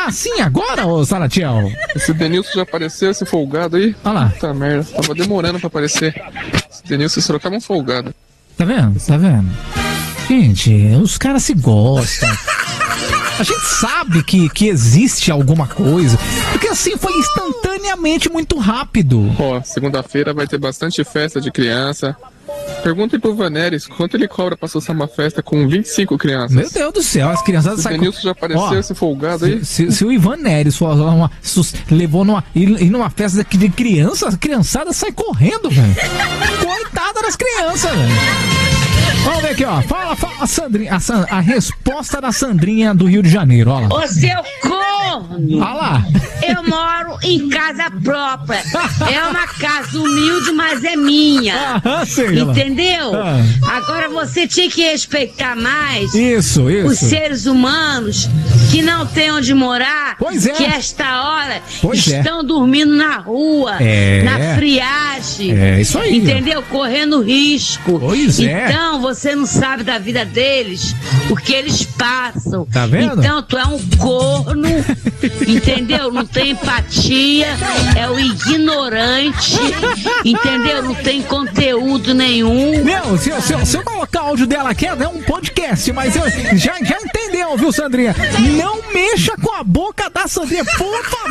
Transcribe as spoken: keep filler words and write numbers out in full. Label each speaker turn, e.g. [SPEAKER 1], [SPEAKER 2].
[SPEAKER 1] assim agora, ô Salatiel?
[SPEAKER 2] Esse Denilson já apareceu, esse folgado aí?
[SPEAKER 1] Olha lá.
[SPEAKER 2] Puta merda, tava demorando pra aparecer. Esse Denilson trocava um folgado.
[SPEAKER 1] Tá vendo? Tá vendo? Gente, os caras se gostam. A gente sabe que, que existe alguma coisa, porque assim foi instantaneamente muito rápido.
[SPEAKER 2] Ó, segunda-feira vai ter bastante festa de criança. Perguntem pro Vaneres quanto ele cobra pra associar uma festa com vinte e cinco crianças.
[SPEAKER 1] Meu Deus do céu, as crianças
[SPEAKER 2] O
[SPEAKER 1] saem.
[SPEAKER 2] Denilson já apareceu,
[SPEAKER 1] Ó,
[SPEAKER 2] esse folgado aí.
[SPEAKER 1] Se, se o Ivan Neres for uma, sus, levou numa, ir, ir numa festa de criança, a criançada sai correndo, velho. Coitada das crianças, velho. Vamos ver aqui, ó. Fala, fala, Sandrinha. A, San, a resposta da Sandrinha do Rio de Janeiro, ó lá.
[SPEAKER 3] Ô seu corno!
[SPEAKER 1] Olha lá.
[SPEAKER 3] Eu moro em casa própria. É uma casa humilde, mas é minha.
[SPEAKER 1] Ah, sei lá.
[SPEAKER 3] Entendeu?
[SPEAKER 1] Ah.
[SPEAKER 3] Agora você tinha que respeitar mais
[SPEAKER 1] Isso, isso.
[SPEAKER 3] os seres humanos que não têm onde morar,
[SPEAKER 1] Pois é.
[SPEAKER 3] que esta hora
[SPEAKER 1] Pois é.
[SPEAKER 3] estão dormindo na rua,
[SPEAKER 1] É.
[SPEAKER 3] na friagem.
[SPEAKER 1] É, isso aí.
[SPEAKER 3] Entendeu? Correndo risco.
[SPEAKER 1] Pois é.
[SPEAKER 3] Então você não sabe da vida deles, o que eles passam.
[SPEAKER 1] Tá vendo?
[SPEAKER 3] Então tu é um corno, entendeu? Não tem empatia, é o ignorante, entendeu? Não tem conteúdo nenhum.
[SPEAKER 1] Não, se, eu- se, eu- se eu colocar áudio dela aqui, é um podcast, mas eu, já, já entendeu, viu, Sandrinha? Não mexa com a boca da Sandrinha, por favor.